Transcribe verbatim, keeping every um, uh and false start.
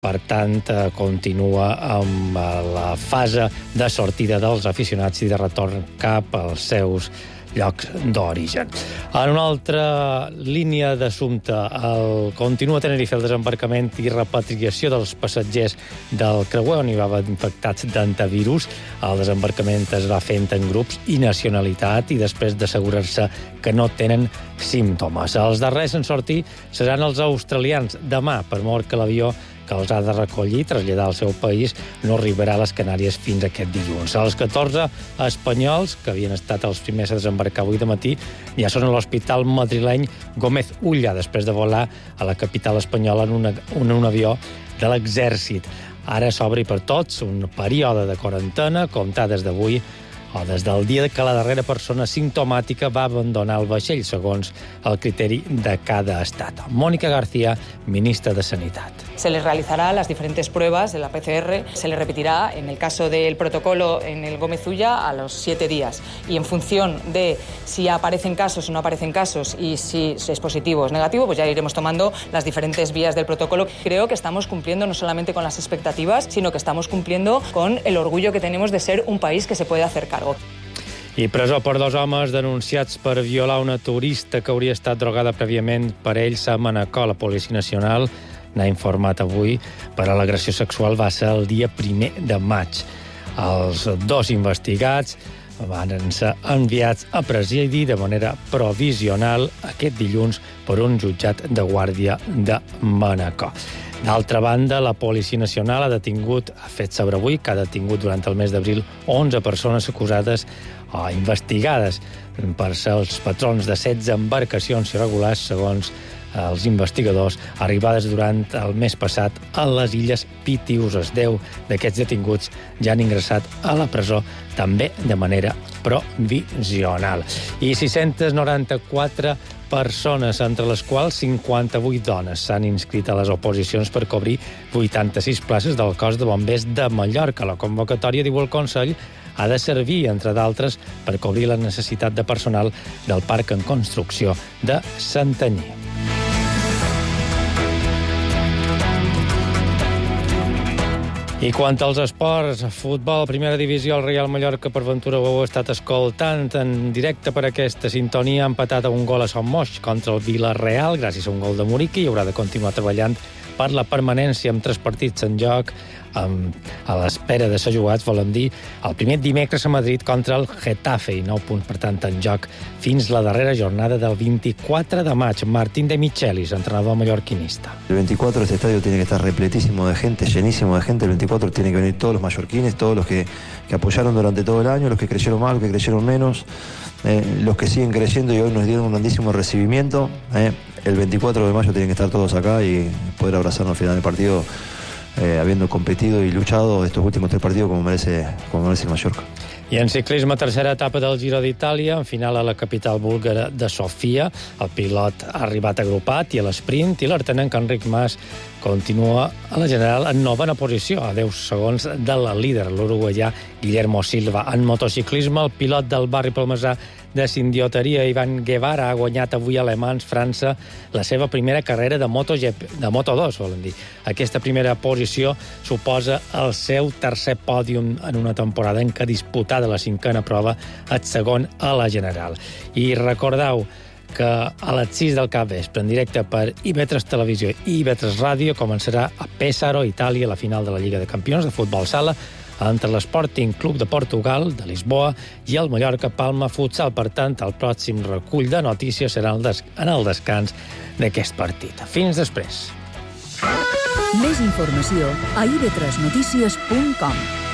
Per tant, continua amb la fase de sortida dels aficionats i de retorn cap als seus llocs d'origen. En una altra línia d'assumpte, el continua a Tenerife el desembarcament i repatriació dels passatgers del creuer on hi va haver infectats d'antivirus. El desembarcament es va fent en grups i nacionalitat i després d'assegurar-se que no tenen símptomes. Els darrers en sortir seran els australians. Demà, per mort que l'avió que els ha de recollir i traslladar al seu país no arribarà a les Canàries fins aquest dilluns. Els catorze espanyols, que havien estat els primers a desembarcar avui de matí, ja són a l'hospital madrileny Gómez Ulla, després de volar a la capital espanyola en, una, en un avió de l'exèrcit. Ara s'obre per tots un període de quarantena, comptar des d'avui o des del dia que la darrera persona simptomàtica va abandonar el vaixell, segons el criteri de cada estat. Mónica García, ministra de Sanitat. Se les realizará las diferentes pruebas de la P C R, se les repetirá en el caso del protocolo en el Gómez Ulla a los siete días y en función de si aparecen casos o no aparecen casos y si es positivo o es negativo, pues ya iremos tomando las diferentes vías del protocolo. Creo que estamos cumpliendo no solamente con las expectativas, sino que estamos cumpliendo con el orgullo que tenemos de ser un país que se puede hacer cargo. I presó per dos homes denunciats per violar una turista que hauria estat drogada prèviament per ells a Manacor. La Policia Nacional n'ha informat avui, per a l'agressió sexual va ser el dia primer de maig. Els dos investigats van ser enviats a presidir de manera provisional aquest dilluns per un jutjat de guàrdia de Manacor. D'altra banda, la Policia Nacional ha detingut, ha fet saber avui que ha detingut durant el mes d'abril onze persones acusades o investigades per ser els patrons de setze embarcacions irregulars, segons els investigadors, arribades durant el mes passat a les Illes Pitiüses. Deu d'aquests detinguts ja han ingressat a la presó, també de manera provisional. I sis-centes noranta-quatre persones, entre les quals cinquanta-vuit dones, s'han inscrit a les oposicions per cobrir vuitanta-sis places del cos de bombers de Mallorca. La convocatòria, diu el Consell, ha de servir, entre d'altres, per cobrir la necessitat de personal del parc en construcció de Santanyí. I quant als esports, futbol, primera divisió, el Real Mallorca per ventura ho heu estat escoltant en directe per aquesta sintonia, ha empatat a un gol a Son Moix contra el Villarreal, gràcies a un gol de Muriqui, i haurà de continuar treballant per la permanència amb tres partits en joc, amb, a l'espera de ser jugats, volem dir, el primer dimecres a Madrid contra el Getafe, i nou punts, per tant, en joc fins la darrera jornada del veinticuatro de maig. Martín de Michelis, entrenador mallorquinista. El veinticuatro este estadio tiene que estar repletísimo de gente, llenísimo de gente. El veinticuatro tiene que venir todos los mallorquines, todos los que, que apoyaron durante todo el año, los que creyeron más, los que creyeron menos, eh, los que siguen creyendo y hoy nos dieron un grandísimo recibimiento. Eh. El veinticuatro de mayo tienen que estar todos acá y poder abrazarnos al final del partido, eh, habiendo competido y luchado estos últimos tres partidos como merece, como merece el Mallorca. I en ciclisme, tercera etapa del Giro d'Itàlia, en final a la capital búlgara de Sofia. El pilot ha arribat agrupat i a l'esprint, i l'artenenc Enric Mas continua a la general en novena posició, a deu segons de la líder, l'uruguaià Guillermo Silva. En motociclisme, el pilot del barri palmesà de Sindioteria, Ivan Guevara, ha guanyat avui a Le Mans, França, la seva primera carrera de MotoGP, de Moto dos, volen dir. Aquesta primera posició suposa el seu tercer pòdium en una temporada en què disputada la cinquena prova el segon a la general. I recordeu que a les sis del capvespre, en directe per I V tres Televisió i I V tres Ràdio, començarà a Pesaro, Itàlia, la final de la Lliga de Campions de futbol sala, entre l'Sporting Club de Portugal, de Lisboa, i el Mallorca Palma Futsal. Per tant, el pròxim recull de notícies serà en el descans d'aquest partit. Fins després. Més informació a i v tres notícies punt com.